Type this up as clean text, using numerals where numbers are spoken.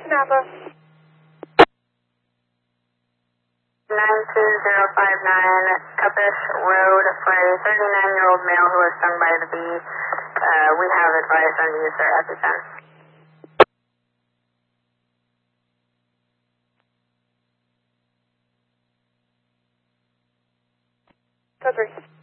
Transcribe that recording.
Napa. 92059 Cuppish Road for a 39-year-old male who was stung by the bee. We have advised on use their EpiPen. Code 3.